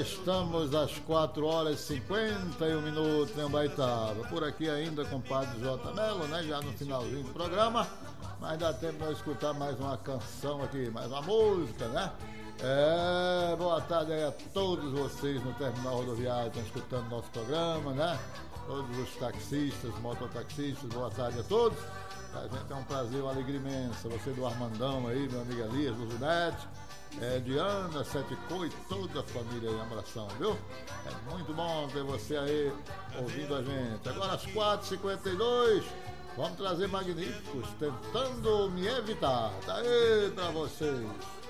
estamos às 4 horas e 51 minutos em Baitava. Por aqui ainda com o Padre J. Melo, né? Já no finalzinho do programa. Mas dá tempo de nós escutar mais uma canção aqui, mais uma música, né? Boa tarde aí a todos vocês no terminal rodoviário que estão escutando nosso programa, né? Todos os taxistas, mototaxistas, boa tarde a todos. A gente é um prazer, uma alegria imensa. Você do Armandão aí, meu amigo Elias, do Zunete, Diana, Sete Cor e toda a família aí, abração, viu? É muito bom ter você aí ouvindo a gente. Agora às 4h52, vamos trazer magníficos, tentando me evitar. Tá aí pra vocês.